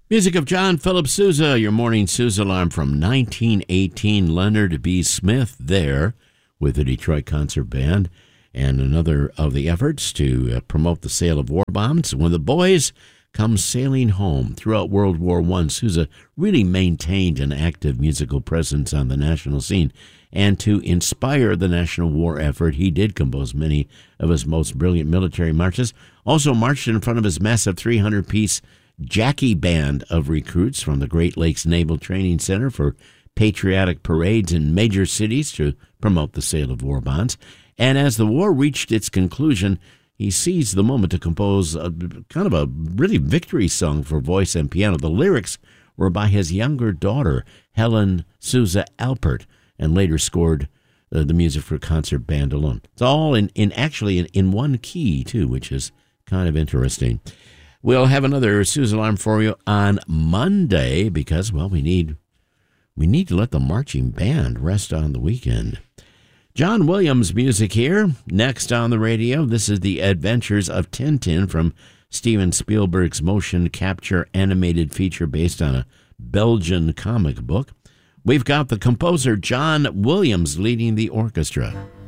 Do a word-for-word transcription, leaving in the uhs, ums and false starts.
Music of John Philip Sousa, your morning Sousa alarm from nineteen eighteen. Leonard B. Smith there with the Detroit Concert Band, and another of the efforts to uh, promote the sale of war bonds. When the boys come sailing home throughout World War One, Sousa really maintained an active musical presence on the national scene. And to inspire the national war effort, he did compose many of his most brilliant military marches. Also marched in front of his massive three hundred piece Jackie Band of recruits from the Great Lakes Naval Training Center for patriotic parades in major cities to promote the sale of war bonds. And as the war reached its conclusion, he seized the moment to compose a kind of a really victory song for voice and piano. The lyrics were by his younger daughter, Helen Sousa Alpert, and later scored uh, the music for concert band alone. It's all in, in actually in, in one key, too, which is kind of interesting. We'll have another Sousa alarm for you on Monday because, well, we need we need to let the marching band rest on the weekend. John Williams music here. Next on the radio, this is The Adventures of Tintin from Steven Spielberg's motion capture animated feature based on a Belgian comic book. We've got the composer John Williams leading the orchestra.